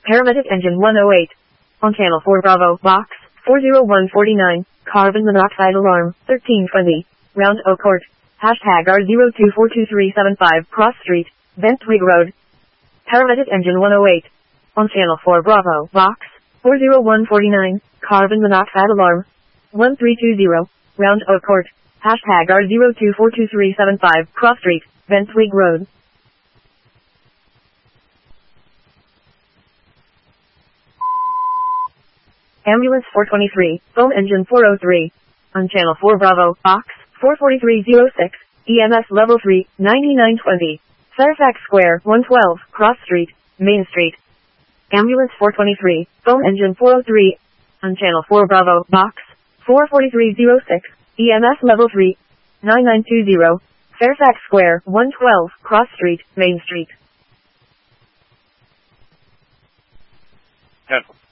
Paramedic engine 108. On channel 4 Bravo, box 40149, carbon monoxide alarm 1320, Round Oak Court. Hashtag R024235 Cross Street, Bentwig Road. Paramedic engine 108. On channel 4 Bravo, box 40149, carbon monoxide alarm 1320, Round Oak Court. Hashtag R024235 Cross Street, Bentwig Road. Ambulance 423, foam engine 403. On channel 4 Bravo, box 44306, EMS level 3, 9920. Fairfax Square, 112, Cross Street, Main Street. Ambulance 423, foam engine 403. On channel 4 Bravo, box 44306, EMS level 3, 9920. Fairfax Square, 112, Cross Street, Main Street. Cancel.